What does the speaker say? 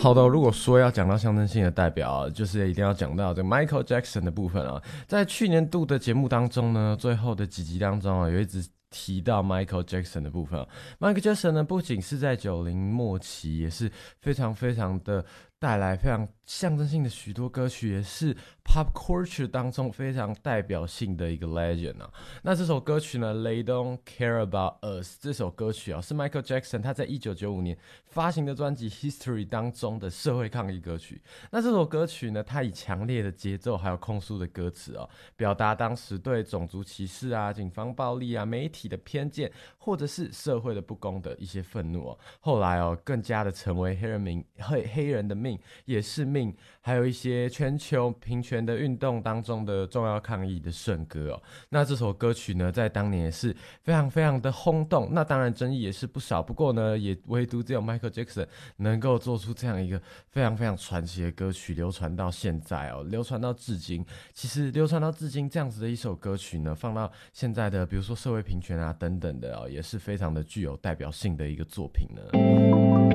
好的，如果说要讲到象征性的代表，就是一定要讲到这个 Michael Jackson 的部分啊。在去年度的节目当中呢，最后的几集当中啊，有一直提到 Michael Jackson 的部分啊。Michael Jackson 呢，不仅是在90末期，也是非常非常的带来非常象征性的许多歌曲，也是 Pop Culture 当中非常代表性的一个 Legend 啊。那这首歌曲呢 ，They Don't Care About Us 这首歌曲啊，是 Michael Jackson 他在1995年发行的专辑 History 当中的社会抗议歌曲。那这首歌曲呢，它以强烈的节奏还有控诉的歌词哦，表达当时对种族歧视啊、警方暴力啊、媒体的偏见，或者是社会的不公的一些愤怒哦。后来哦，更加的成为黑人的命也是命，还有一些全球平权的运动当中的重要抗议的圣歌哦。那这首歌曲呢，在当年也是非常非常的轰动，那当然争议也是不少。不过呢，也唯独只有 Michael Jackson 能够做出这样一个非常非常传奇的歌曲，流传到现在哦，流传到至今。其实流传到至今这样子的一首歌曲呢，放到现在的比如说社会平权啊等等的哦，也是非常的具有代表性的一个作品呢。